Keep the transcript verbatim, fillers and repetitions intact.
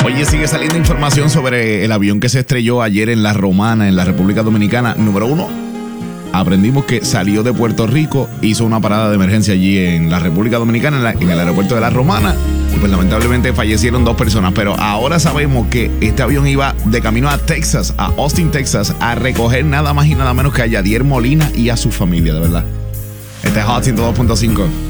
Oye, sigue saliendo información sobre el avión que se estrelló ayer en La Romana, en la República Dominicana. Número uno, aprendimos que salió de Puerto Rico, hizo una parada de emergencia allí en la República Dominicana, en, la, en el aeropuerto de La Romana, y pues lamentablemente fallecieron dos personas. Pero ahora sabemos que este avión iba de camino a Texas, a Austin, Texas, a recoger nada más y nada menos que a Yadier Molina y a su familia, de verdad. Este es Hot ciento dos punto cinco.